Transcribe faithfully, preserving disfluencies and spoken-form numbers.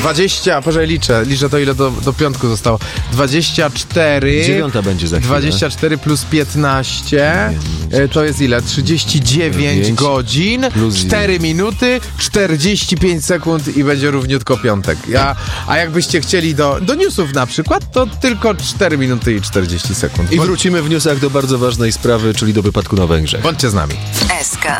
dwadzieścia, poczekaj, liczę, liczę to ile do, do piątku zostało. dwadzieścia cztery. Dziewiąta będzie za chwilę. dwadzieścia cztery plus piętnaście. E, to jest ile? trzydzieści dziewięć godzin, cztery minuty, czterdzieści pięć sekund i będzie równiutko piątek. Ja, a jakbyście chcieli do, do newsów na przykład, to tylko cztery minuty i czterdzieści sekund. I wrócimy w newsach do bardzo ważnej sprawy, czyli do wypadku na Węgrzech. Bądźcie z nami. S K.